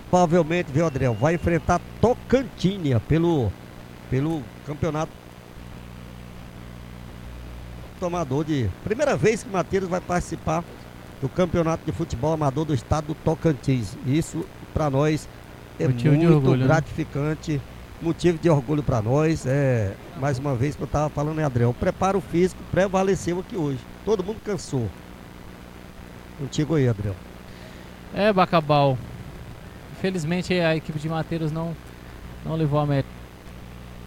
provavelmente, viu, Adriel, vai enfrentar Tocantinha pelo campeonato amador de... Primeira vez que Matheus vai participar do campeonato de futebol amador do estado do Tocantins. Isso, para nós, é Motivo de muito orgulho, né? gratificante, motivo de orgulho para nós. Mais uma vez que eu estava falando, né, Adriel? O preparo físico prevaleceu aqui hoje. Todo mundo cansou. Contigo aí, Adriel. Bacabal. Infelizmente a equipe de Mateiros não levou a meta.